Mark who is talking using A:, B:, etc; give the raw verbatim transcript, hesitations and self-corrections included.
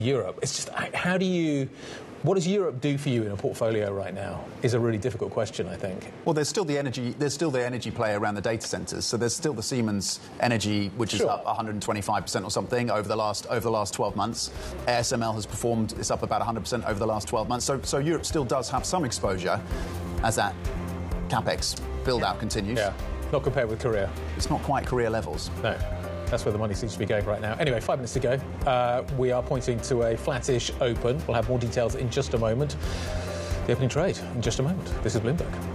A: Europe. It's just, how do you, what does Europe do for you in a portfolio right now is a really difficult question, I think.
B: Well, there's still the energy, there's still the energy play around the data centres. So there's still the Siemens energy, which
A: Sure.
B: is up one hundred twenty-five percent or something over the last over the last twelve months. A S M L has performed, it's up about one hundred percent over the last twelve months. So, so Europe still does have some exposure as that capex build-out continues.
A: Yeah, not compared with Korea.
B: It's not quite Korea levels.
A: No. That's where the money seems to be going right now. Anyway, five minutes to go. Uh, we are pointing to a flattish open. We'll have more details in just a moment. The opening trade in just a moment. This is Bloomberg.